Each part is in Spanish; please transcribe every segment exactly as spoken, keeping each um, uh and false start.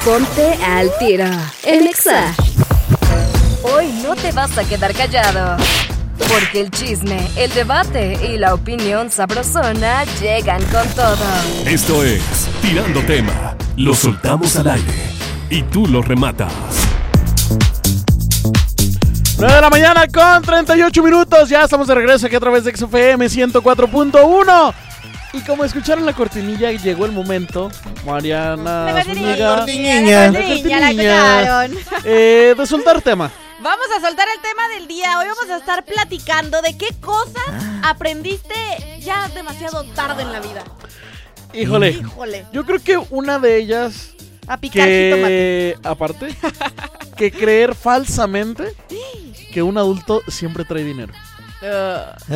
Ponte al tiro en Exa. Hoy no te vas a quedar callado, porque el chisme, el debate y la opinión sabrosona llegan con todo. Esto es Tirando Tema. Lo soltamos al aire y tú lo rematas. nueve de la mañana con treinta y ocho minutos. Ya estamos de regreso aquí a través de X F M ciento cuatro punto uno. Y como escucharon la cortinilla, llegó el momento, Mariana La Zúñiga, cortinilla, la cortinilla, la cortinilla, escucharon. eh, de soltar tema. Vamos a soltar el tema del día. Hoy vamos a estar platicando de qué cosas aprendiste ya demasiado tarde en la vida. Híjole, Híjole. yo creo que una de ellas, A picar jitomate. que aparte, que creer falsamente que un adulto siempre trae dinero. Uh,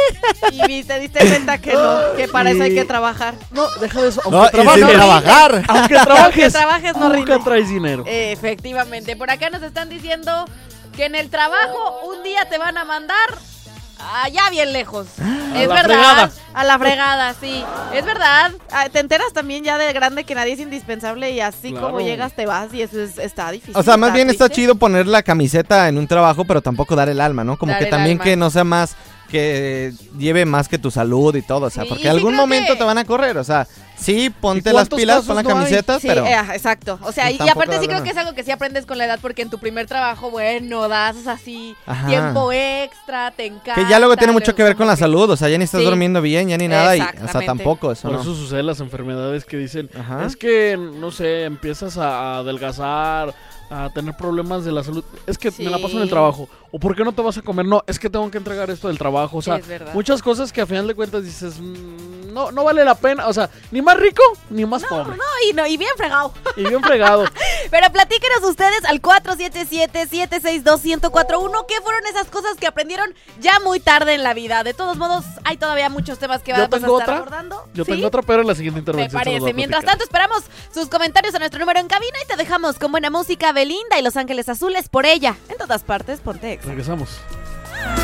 y te diste cuenta que no, que para eso hay que trabajar. No, deja de eso. Aunque No, y trabajes, sin trabajar. aunque trabajes, Aunque trabajes, no nunca rinde. traes dinero. Efectivamente, por acá nos están diciendo que en el trabajo un día te van a mandar allá bien lejos. A Es la verdad, fregada. a la fregada, sí. Es verdad. Ah, te enteras también ya de grande que nadie es indispensable y así Claro. como llegas te vas y eso es, está difícil. O sea, más bien está triste. chido poner la camiseta en un trabajo, pero tampoco dar el alma, ¿no? Como Dar que el también alma. que no sea más, que lleve más que tu salud y todo, o sea, Sí, porque sí algún creo momento que- te van a correr, o sea, sí, ponte ¿Y las cuántos pilas, casos pon la no hay? camiseta, Sí, pero... eh, exacto. O sea, y, y tampoco aparte sí darle creo una- que es algo que sí aprendes con la edad porque en tu primer trabajo, bueno, das así Ajá. tiempo extra, te encanta. Que ya luego tiene mucho que ver con la como que- salud, o sea, ya ni estás Sí. durmiendo bien, ya ni nada, y, o sea, Exactamente. tampoco eso, Por ¿no? eso suceden las enfermedades que dicen, Ajá. es que, no sé, empiezas a adelgazar, a tener problemas de la salud. Es que Sí. me la paso en el trabajo. ¿O por qué no te vas a comer? No, es que tengo que entregar esto del trabajo. O sea, Es verdad. muchas cosas que a final de cuentas dices, mm, no, no vale la pena. O sea, ni más rico, ni más pobre. No, y, no, y bien fregado. Y bien fregado. Pero platíquenos ustedes al cuatro siete siete, siete seis dos, uno cero cuatro uno qué fueron esas cosas que aprendieron ya muy tarde en la vida. De todos modos, hay todavía muchos temas que Yo vamos a tengo estar otra. abordando. Yo ¿Sí? tengo otra, pero en la siguiente Me intervención. se los voy parece. a Mientras platicar. tanto, esperamos sus comentarios a nuestro número en cabina y te dejamos con buena música Belinda y Los Ángeles Azules por ella. En todas partes, ponte Exa. Regresamos.